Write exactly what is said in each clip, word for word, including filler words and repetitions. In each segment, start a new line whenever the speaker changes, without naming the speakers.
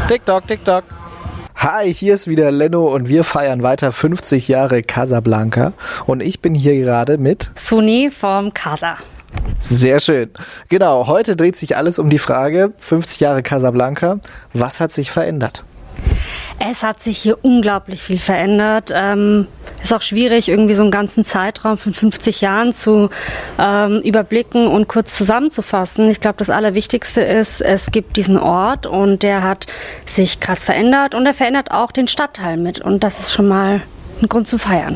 TikTok, TikTok. Hi, hier ist wieder Leno und wir feiern weiter fünfzig Jahre Casablanca. Und ich bin hier gerade mit
Suni vom Casa.
Sehr schön. Genau, heute dreht sich alles um die Frage, fünfzig Jahre Casablanca, was hat sich verändert?
Es hat sich hier unglaublich viel verändert. Ähm, ist auch schwierig, irgendwie so einen ganzen Zeitraum von fünfzig Jahren zu ähm, überblicken und kurz zusammenzufassen. Ich glaube, das Allerwichtigste ist, es gibt diesen Ort und der hat sich krass verändert und er verändert auch den Stadtteil mit. Und das ist schon mal ein Grund zum Feiern.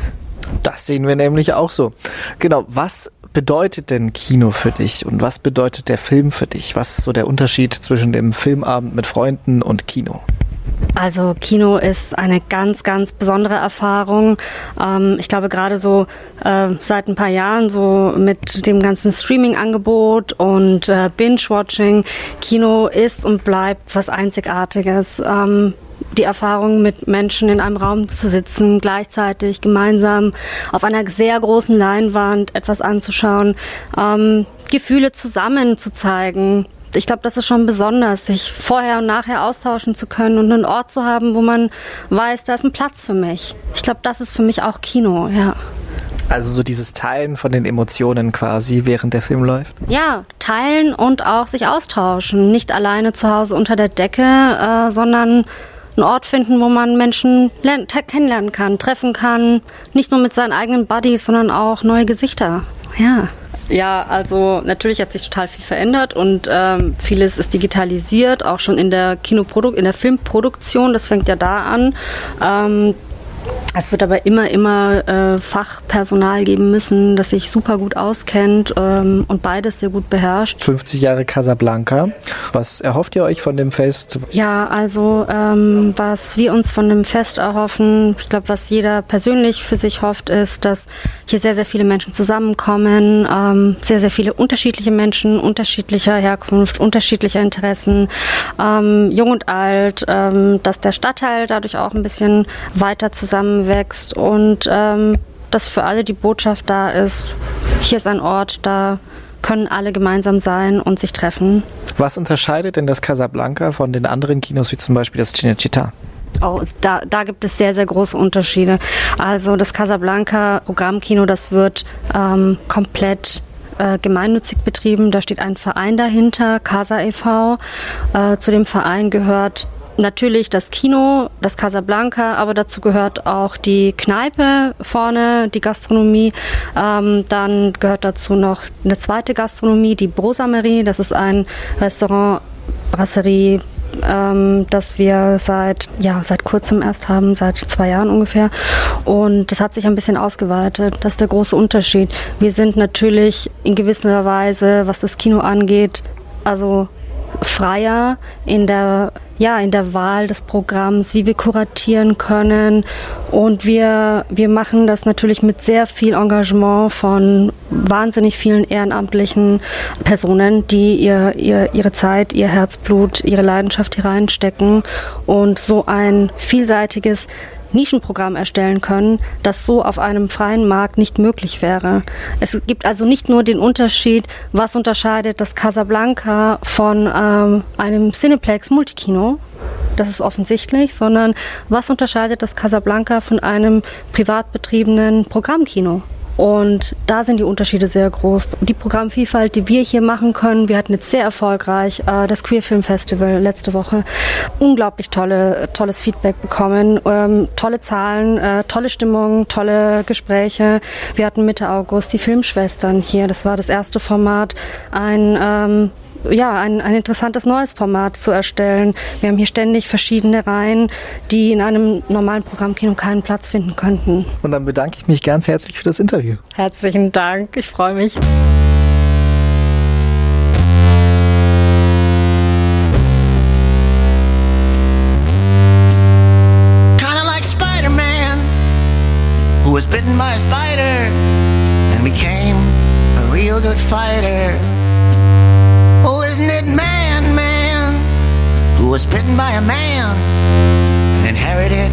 Das sehen wir nämlich auch so. Genau, was bedeutet denn Kino für dich und was bedeutet der Film für dich? Was ist so der Unterschied zwischen dem Filmabend mit Freunden und Kino?
Also Kino ist eine ganz, ganz besondere Erfahrung. Ähm, ich glaube gerade so äh, seit ein paar Jahren so mit dem ganzen Streaming-Angebot und äh, Binge-Watching. Kino ist und bleibt was Einzigartiges. Ähm, die Erfahrung mit Menschen in einem Raum zu sitzen, gleichzeitig gemeinsam auf einer sehr großen Leinwand etwas anzuschauen, ähm, Gefühle zusammen zu zeigen. Ich glaube, das ist schon besonders, sich vorher und nachher austauschen zu können und einen Ort zu haben, wo man weiß, da ist ein Platz für mich. Ich glaube, das ist für mich auch Kino, ja.
Also so dieses Teilen von den Emotionen quasi, während der Film läuft?
Ja, teilen und auch sich austauschen. Nicht alleine zu Hause unter der Decke, äh, sondern einen Ort finden, wo man Menschen lernen, kennenlernen kann, treffen kann. Nicht nur mit seinen eigenen Buddies, sondern auch neue Gesichter, ja. Ja, also natürlich hat sich total viel verändert und ähm, vieles ist digitalisiert, auch schon in der Kinoprodu- in der Filmproduktion, das fängt ja da an. Ähm, Es wird aber immer, immer äh, Fachpersonal geben müssen, das sich super gut auskennt ähm, und beides sehr gut beherrscht.
fünfzig Jahre Casablanca. Was erhofft ihr euch von dem Fest?
Ja, also ähm, was wir uns von dem Fest erhoffen, ich glaube, was jeder persönlich für sich hofft, ist, dass hier sehr, sehr viele Menschen zusammenkommen, ähm, sehr, sehr viele unterschiedliche Menschen, unterschiedlicher Herkunft, unterschiedlicher Interessen, ähm, jung und alt, ähm, dass der Stadtteil dadurch auch ein bisschen weiter zusammenwächst und ähm, dass für alle die Botschaft da ist, hier ist ein Ort, da können alle gemeinsam sein und sich treffen.
Was unterscheidet denn das Casablanca von den anderen Kinos, wie zum Beispiel das Cinecittà?
Oh, da, da gibt es sehr, sehr große Unterschiede. Also das Casablanca Programmkino, das wird ähm, komplett äh, gemeinnützig betrieben. Da steht ein Verein dahinter, Casa e V. Äh, zu dem Verein gehört natürlich das Kino, das Casablanca, aber dazu gehört auch die Kneipe vorne, die Gastronomie. Ähm, dann gehört dazu noch eine zweite Gastronomie, die Brosamerie. Das ist ein Restaurant, Brasserie, ähm, das wir seit, ja, seit kurzem erst haben, seit zwei Jahren ungefähr. Und das hat sich ein bisschen ausgeweitet. Das ist der große Unterschied. Wir sind natürlich in gewisser Weise, was das Kino angeht, also freier in der, ja, in der Wahl des Programms, wie wir kuratieren können. Und wir, wir machen das natürlich mit sehr viel Engagement von wahnsinnig vielen ehrenamtlichen Personen, die ihr, ihr, ihre Zeit, ihr Herzblut, ihre Leidenschaft hier reinstecken und so ein vielseitiges Nischenprogramm erstellen können, das so auf einem freien Markt nicht möglich wäre. Es gibt also nicht nur den Unterschied, was unterscheidet das Casablanca von ähm, einem Cineplex Multikino, das ist offensichtlich, sondern was unterscheidet das Casablanca von einem privat betriebenen Programmkino? Und da sind die Unterschiede sehr groß. Und die Programmvielfalt, die wir hier machen können, wir hatten jetzt sehr erfolgreich äh, das Queer Film Festival letzte Woche. Unglaublich tolle, tolles Feedback bekommen, ähm, tolle Zahlen, äh, tolle Stimmung, tolle Gespräche. Wir hatten Mitte August die Filmschwestern hier. Das war das erste Format, ein ähm, ja, ein, ein interessantes neues Format zu erstellen. Wir haben hier ständig verschiedene Reihen, die in einem normalen Programmkino keinen Platz finden könnten.
Und dann bedanke ich mich ganz herzlich für das Interview.
Herzlichen Dank, ich freue mich.
Kinda like Spider-Man, who was bitten by a spider and became a real good fighter. Well, isn't it Man, Man, who was bitten by a man and inherited